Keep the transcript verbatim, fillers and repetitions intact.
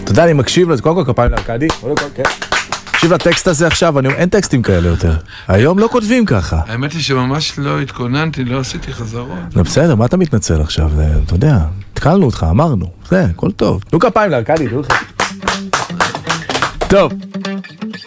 אתה יודע, אני מקשיב לזה, קודם כל כפיים לארקדי, קודם כל, כן. תקשיב לטקסט הזה עכשיו, אני, אין טקסטים כאלה יותר. היום לא כותבים ככה. האמת היא שממש לא התכוננתי, לא עשיתי חזרות. לא בסדר, מה אתה מתנצל עכשיו? אתה יודע, התחלנו אותך, אמרנו. זה, הכל טוב. נו כפיים לארקדי, תראו לך. טוב.